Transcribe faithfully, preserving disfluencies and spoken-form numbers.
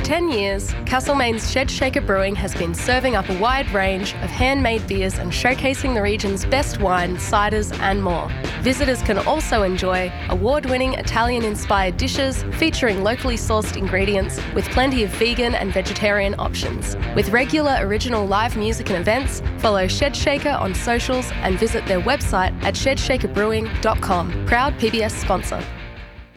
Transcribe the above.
ten years, Castlemaine's Shed Shaker Brewing has been serving up a wide range of handmade beers and showcasing the region's best wine, ciders and more. Visitors can also enjoy award-winning Italian-inspired dishes featuring locally sourced ingredients with plenty of vegan and vegetarian options. With regular original live music and events, follow Shed Shaker on socials and visit their website at shed shaker brewing dot com. Proud P B S sponsor.